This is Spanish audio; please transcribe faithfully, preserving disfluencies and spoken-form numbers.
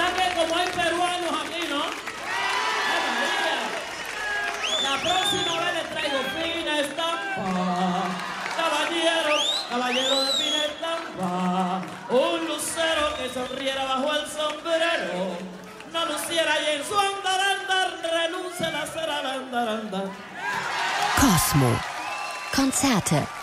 ¿Verdad que como hay peruanos aquí, no? ¡Ay, María! La próxima vez les traigo fina estampa. Caballero, caballero de fina estampa. Un lucero que sonriera bajo el sombrero. No luciera y en su andar, andar, renuncia a la cera, andar, andar. Cosmo. Konzerte